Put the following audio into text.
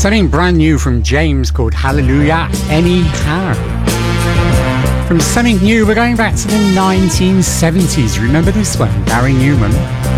Something brand new from James called Hallelujah Anyhow. From something new, we're going back to the 1970s. Remember this one? Gary Newman.